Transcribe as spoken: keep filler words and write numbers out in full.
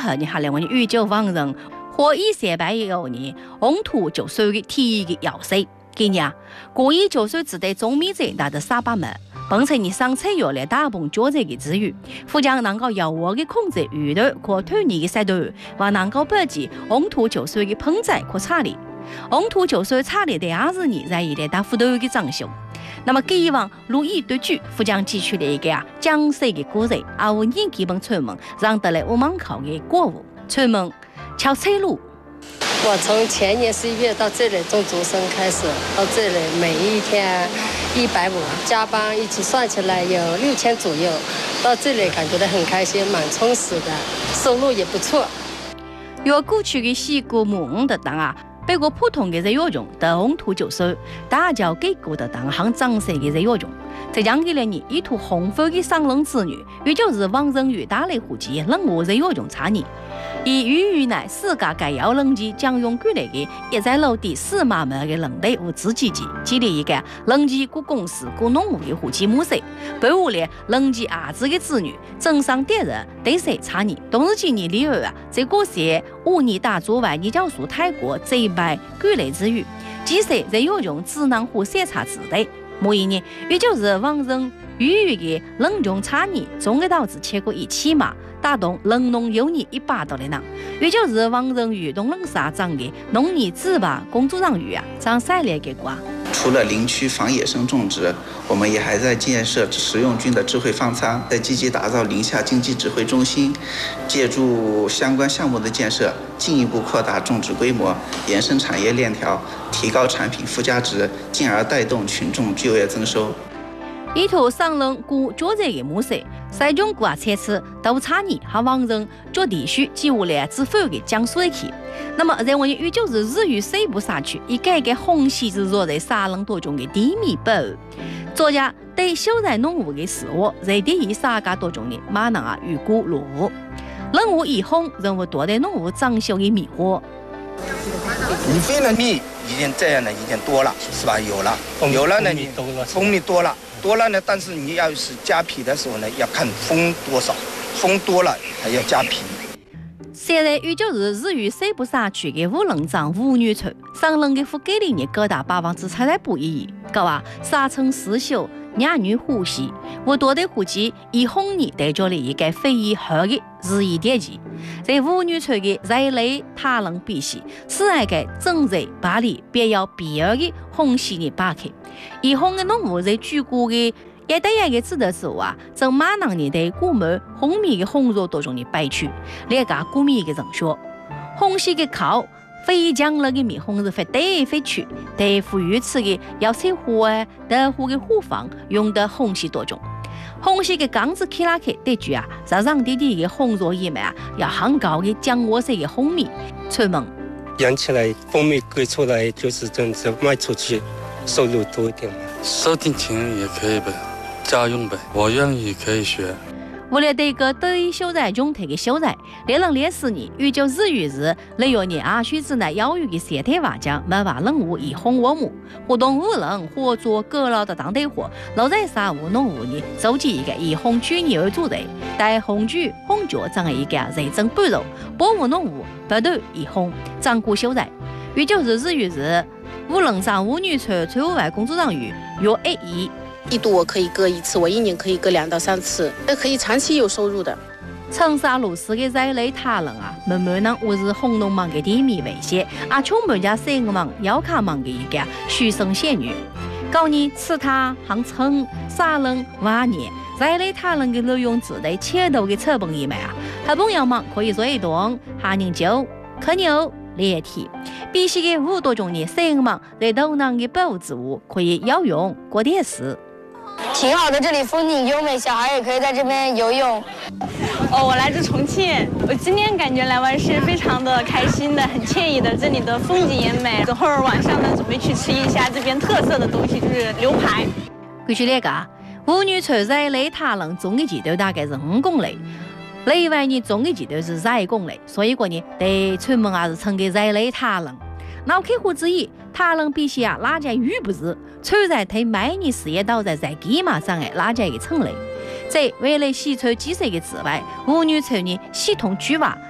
后呢，还来我们宇宙方人或以三百以后呢，红土就属于天意的要塞。今年啊，过亿就算只对中米者打的沙巴门，并且你上菜药来打崩脚者的资源，富将能够有我的控制遇到可推你的赛道，或能够保持红土就算的盆栽可差力。红土就算差力的二十年在以来打辅导的长兄。那么，希望如意对局，富将寄出了一个啊江西的古人，而我年基本出门，让得来我门口的过物出门敲车路。 我从前年十一月到这里种竹笙开始，到这里每一天一百五，加班一起算起来有六千左右。到这里感觉到很开心，蛮充实的，收入也不错。 有过去的西瓜木的当啊。不过普通的日药用的红土就收，大家给过的当行长色的日药用。这样一来呢，一图红粉的上人子女，也就是往人与大类户籍任何日药用差异。以与与乃世界该要人机将用过来的一在楼第四码门的人类和自己机，建立一个人机雇公司雇农户的户籍模式，保护了人机儿子的子女正上敌人对谁差异。同时今年里二啊，这个是五年大作外你教属泰国这百过来之余，即使日药用智能化筛查之类。某一年，也就是往人与与的人种差异，总给导致超过一千码，打动人农有年一百多的人，也就是往人与动人杀长的农业自拔工作人员啊，长赛列结果。 除了林区防野生种植，我们也还在建设食用菌的智慧方舱，在积极打造林下经济指挥中心，借助相关项目的建设，进一步扩大种植规模，延伸产业链条，提高产品附加值，进而带动群众就业增收。 依托上人雇脚者的模式，在中国啊，测试都差异和往人脚地区几乎来自否的江苏去。那么，在我们也就是日语西部山区，一个一个红旗之落在沙人多中的低密保护。作家对小在农户的生活，在第一沙家多中的马上啊预估落户。人物以红，人物多的农户长袖的迷惑。 你飞了蜜已经这样的已经多了，是吧？有了，有了呢，你蜂蜜多了，多了呢，但是你要是加皮的时候呢，要看蜂多少，蜂多了还要加皮。 现在也就是日语西部山区的五人庄五女村，上人的福给里呢高达百分之七十不一，各话沙村四秀两女呼吸，我多的户籍以红年带着了一个非遗好的日语典籍，在五女村的人类他人必须是那个正在把里必要必要的红线的打开，以红的农户在居过的。一代一个指的时候啊，从马上年代古门红米的红肉当中的摆出，两个古米的人说，红线的靠非常了的米红是飞来飞去，对付于此的要采花啊，豆腐的花房用的红线多种，红线的杆子开拉开，对住啊，上上滴滴的红肉一枚啊，要很高的姜黄色的红米，出门养起来蜂蜜割出来就是这样子卖出去，收入多一点嘛。 收点钱也可以呗。家用呗，我愿意可以学。 为了对个对小在中特的小在，两人连四年，预就日语日六月年二学之内要有的三天话讲，没话任务以红我母活动五人合作各老的当地货，老在沙务农务呢，组织一个以红举年为主题，带红举红脚长一个认真半路，保护农务不断以红照顾小在，预就是日语日五人上五女村村外工作人员约一亿。 一度我可以割一次，我一年可以割两到三次，这可以长期有收入的。 长沙路市的在类他人啊，慢慢呢我是红农忙的地面危险，啊，穷本家三个忙要卡忙的一个虚生仙女。高年吃他行称杀人挖年，在类他人的利用之类切头的车本一枚啊，他朋友们可以做一顿哈人酒、可牛。猎体，必须的五多种的三个忙在头囊的保护之物可以要用过电视。 挺好的，这里风景优美，小孩也可以在这边游泳。 哦，我来自重庆，我今天感觉来玩是非常的开心的，很惬意的，这里的风景也美。等会儿晚上呢，准备去吃一下这边特色的东西，就是牛排。 根据那个五女村在雷塔人总的季度大概是五公里。另外呢，总的季度是十一公里，所以讲呢，对村民还是称给在雷塔人。那开户之一，他人必须啊，拉家鱼不是，村在他每年事业都在在基马上的拉家一层内。在为了洗出积水的之外，五女村呢系统举挖